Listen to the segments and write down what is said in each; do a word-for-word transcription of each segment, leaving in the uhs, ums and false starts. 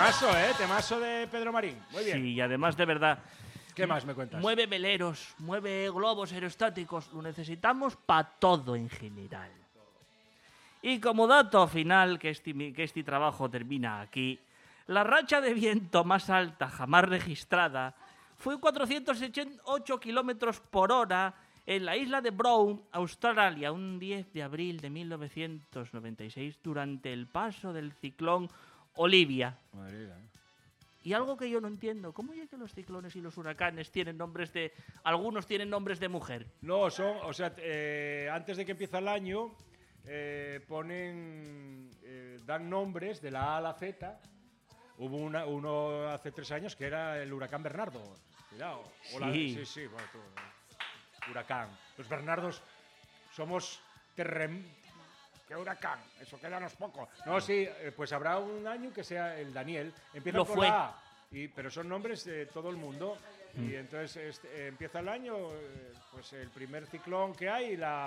Temazo, ¿eh? Temazo de Pedro Marín. Muy bien. Sí, y además, de verdad, ¿Qué más me cuentas? mueve veleros, mueve globos aerostáticos. Lo necesitamos para todo en general. Y como dato final, que este, que este trabajo termina aquí, la racha de viento más alta jamás registrada fue cuatrocientos ocho kilómetros por hora en la isla de Brown, Australia, un diez de abril de mil novecientos noventa y seis, durante el paso del ciclón Olivia. Madre mía. Y algo que yo no entiendo, ¿cómo es que los ciclones y los huracanes tienen nombres de... Algunos tienen nombres de mujer? No, son, o sea, eh, antes de que empiece el año, eh, ponen, eh, dan nombres de la A a la Z. Hubo una, uno hace tres años que era el huracán Bernardo. Cuidado. Hola, Sí. sí, sí, bueno, tú, huracán. Los Bernardos somos terrem... ¿Qué huracán? Eso quédanos poco. No, sí, eh, pues habrá un año que sea el Daniel. Empieza Lo con fue. la A, y, pero son nombres de todo el mundo. Y entonces este, eh, empieza el año, eh, pues el primer ciclón que hay y la...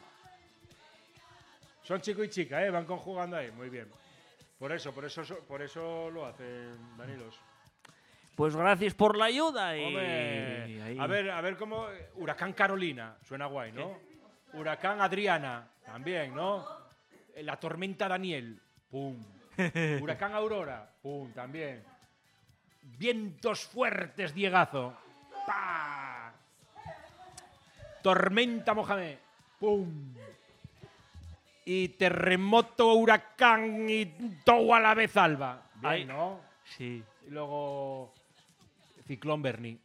Son chico y chica, ¿eh? Van conjugando ahí. Muy bien. Por eso, por eso, por eso lo hacen, Danilos. Pues gracias por la ayuda. Y... Hombre, ahí. a ver, a ver cómo... Huracán Carolina, suena guay, ¿no? Huracán Adriana, también, ¿no? La tormenta Daniel, pum. Huracán Aurora, pum, también. Vientos fuertes, Diegazo, pa. Tormenta Mohamed, pum. Y terremoto, huracán y todo a la vez, Alba. Bien, Ay. ¿no? Sí. Y luego ciclón Bernie.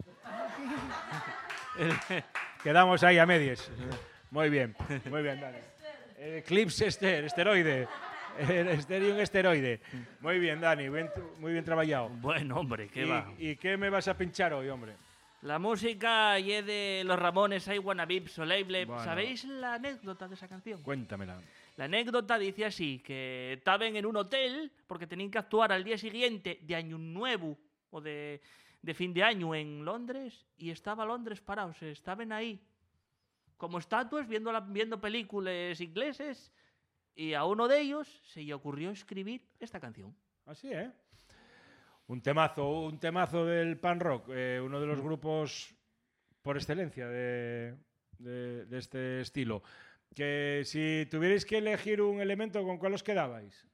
Quedamos ahí a medias. Muy bien, muy bien, dale. El eclipse ester, esteroide. El esterium esteroide. Muy bien, Dani, bien- muy bien trabajado. Bueno, hombre, ¿qué ¿Y, va? ¿Y qué me vas a pinchar hoy, hombre? La música y es de los Ramones, I Wanna Be Soleil. Bueno. ¿Sabéis la anécdota de esa canción? Cuéntamela. La anécdota dice así, que estaban en un hotel porque tenían que actuar al día siguiente de Año Nuevo o de, de fin de año en Londres y estaba Londres parados, estaban ahí como estatuas viendo, la- viendo películas ingleses y a uno de ellos se le ocurrió escribir esta canción. Así, ¿eh? Un temazo, un temazo del pan rock, eh, uno de los grupos por excelencia de, de- de este estilo. Que si tuvierais que elegir un elemento, ¿con cuál os quedabais?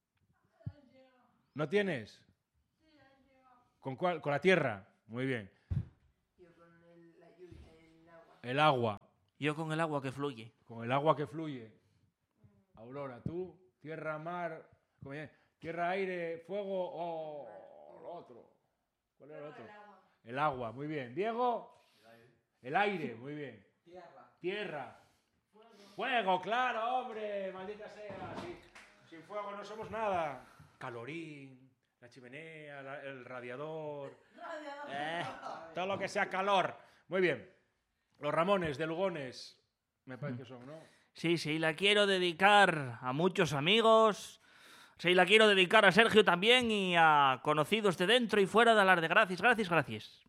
¿No tienes? ¿Con cuál? Con la tierra. Muy bien. El agua. Yo con el agua que fluye. Con el agua que fluye. Aurora, tú, tierra, mar, ¿cómo es? Tierra, aire, fuego o lo otro. ¿Cuál era el otro? El agua, muy bien. Diego, el aire, muy bien. Tierra. Tierra. Fuego, claro, hombre, maldita sea. Sí, sin fuego no somos nada. Calorín, la chimenea, la- el radiador. Eh, todo lo que sea calor. Muy bien. Los Ramones de Lugones, me parece que son, ¿no? Sí, sí, la quiero dedicar a muchos amigos. Sí, la quiero dedicar a Sergio también y a conocidos de dentro y fuera de Alar de Gracias. Gracias, gracias.